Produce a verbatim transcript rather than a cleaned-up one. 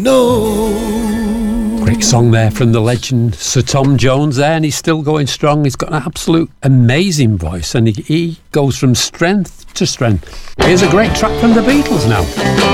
No. Great song there from the legend Sir Tom Jones there, and he's still going strong. He's got an absolute amazing voice, and he, he goes from strength to strength. Here's a great track from the Beatles now.